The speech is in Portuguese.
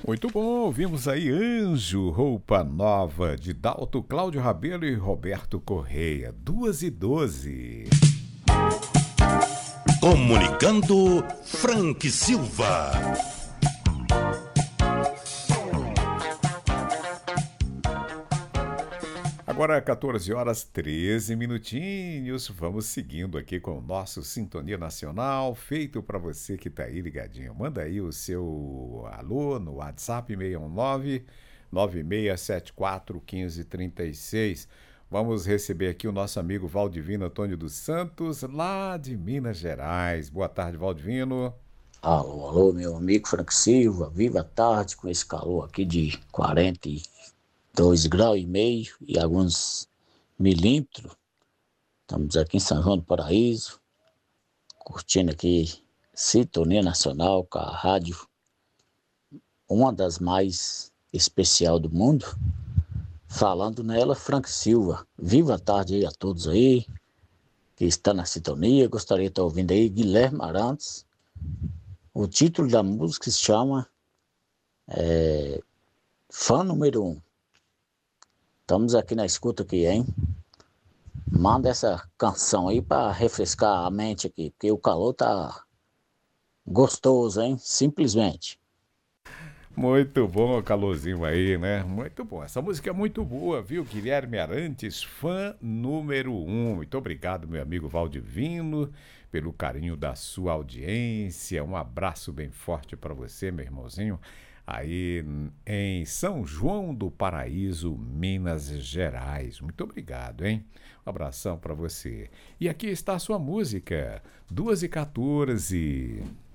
Muito bom, ouvimos aí Anjo, Roupa Nova, de Dalto, Cláudio Rabelo e Roberto Correia, 2:12. Comunicando Frank Silva. Agora 14 horas 13 minutinhos, vamos seguindo aqui com o nosso Sintonia Nacional, feito para você que está aí ligadinho. Manda aí o seu alô no WhatsApp 619 9674 1536. Vamos receber aqui o nosso amigo Valdivino Antônio dos Santos, lá de Minas Gerais. Boa tarde, Valdivino. Alô, alô, meu amigo Frank Silva, viva a tarde com esse calor aqui de 42 graus e meio e alguns milímetros. Estamos aqui em São João do Paraíso, curtindo aqui Sintonia Nacional com a rádio, uma das mais especial do mundo. Falando nela, Frank Silva. Viva a tarde aí a todos aí que está na sintonia. Gostaria de estar ouvindo aí Guilherme Arantes. O título da música se chama Fã Número 1. Estamos aqui na escuta aqui, hein? Manda essa canção aí para refrescar a mente aqui, porque o calor tá gostoso, hein? Simplesmente. Muito bom o calorzinho aí, né? Muito bom. Essa música é muito boa, viu? Guilherme Arantes, fã número 1. Muito obrigado, meu amigo Valdivino, pelo carinho da sua audiência. Um abraço bem forte para você, meu irmãozinho, aí em São João do Paraíso, Minas Gerais. Muito obrigado, hein? Um abração para você. E aqui está a sua música, 2:14.